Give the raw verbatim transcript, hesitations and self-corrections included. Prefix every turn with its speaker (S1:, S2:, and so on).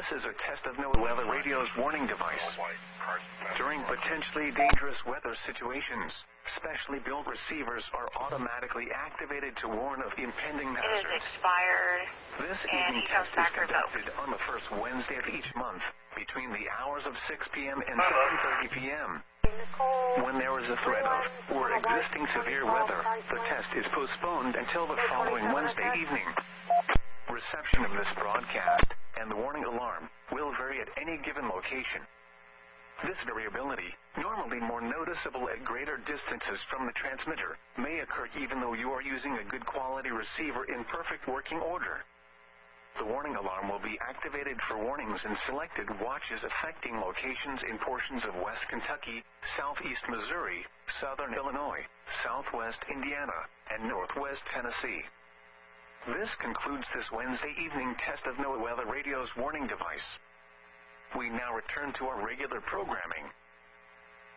S1: is a test of NOAA Weather Radio's warning device. During potentially dangerous weather situations, specially built receivers are automatically activated to warn of impending hazards.
S2: It is expired.
S1: This evening test is conducted on the first Wednesday of each month between the hours of six p.m. and seven thirty p.m. When there is a threat of or existing severe weather, the test is postponed until the following Wednesday evening. Reception of this broadcast and the warning alarm will vary at any given location. This variability, normally more noticeable at greater distances from the transmitter, may occur even though you are using a good quality receiver in perfect working order. The warning alarm will be activated for warnings in selected watches affecting locations in portions of West Kentucky, Southeast Missouri, Southern Illinois, Southwest Indiana, and Northwest Tennessee. This concludes this Wednesday evening test of NOAA Weather Radio's warning device. We now return to our regular programming.